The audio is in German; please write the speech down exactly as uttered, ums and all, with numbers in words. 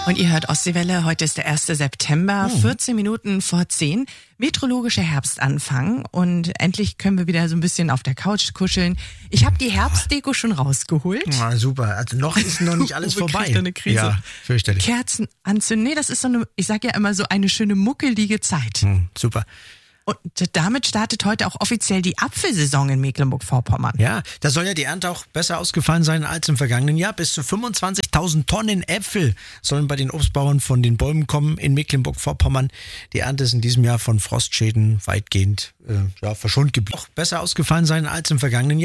Und ihr hört Ostseewelle, heute ist der erste September, Oh. vierzehn Minuten vor zehn, meteorologischer Herbstanfang und endlich können wir wieder so ein bisschen auf der Couch kuscheln. Ich habe die Herbstdeko schon rausgeholt. Ah, super, also noch ist noch nicht alles Uwe vorbei. kriegt eine Krise. Ja, fürchterlich. Kerzen anzünden, nee, das ist so eine, ich sag ja immer so eine schöne muckelige Zeit. Hm, super. Und damit startet heute auch offiziell die Apfelsaison in Mecklenburg-Vorpommern. Ja, da soll ja die Ernte auch besser ausgefallen sein als im vergangenen Jahr. Bis zu fünfundzwanzigtausend Tonnen Äpfel sollen bei den Obstbauern von den Bäumen kommen in Mecklenburg-Vorpommern. Die Ernte ist in diesem Jahr von Frostschäden weitgehend äh, ja, verschont geblieben. Auch besser ausgefallen sein als im vergangenen Jahr.